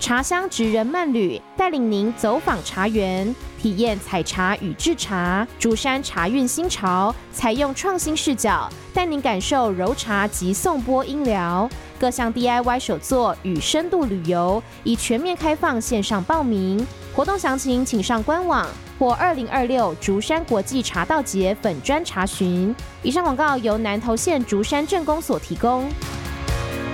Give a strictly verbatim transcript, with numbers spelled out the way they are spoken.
茶香职人慢旅带领您走访茶园，体验采茶与制茶。竹山茶韵新潮采用创新视角，带您感受揉茶及颂钵音疗。各项 D I Y 手作与深度旅游已全面开放线上报名，活动详情请上官网或二零二六竹山国际茶道节粉专查询。以上广告由南投县竹山镇公所提供。